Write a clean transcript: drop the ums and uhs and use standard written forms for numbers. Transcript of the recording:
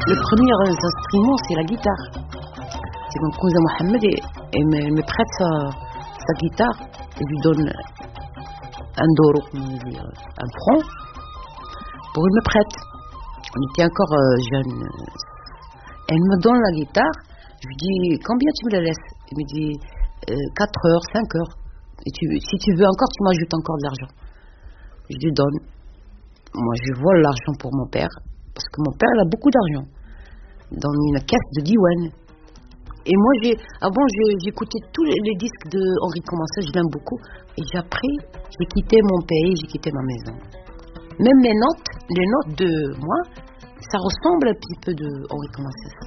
Le premier instrument, c'est la guitare. C'est mon cousin Mohamed et me prête sa guitare. Et lui donne un doro, un franc, pour qu'il me prête. On était encore jeunes. Elle me donne la guitare. Je lui dis, combien tu me la laisses? Il me dit, 4 heures, 5 heures. Et si tu veux encore, tu m'ajoutes encore de l'argent. Je lui donne. Moi, je vole l'argent pour mon père. Parce que mon père, il a beaucoup d'argent. Dans une caisse de diwan. Et moi, avant, j'écoutais tous les disques de Henri Commençait, je l'aime beaucoup. Et j'ai quitté mon pays, j'ai quitté ma maison. Même les notes de moi, ça ressemble un petit peu de Henri Commençait.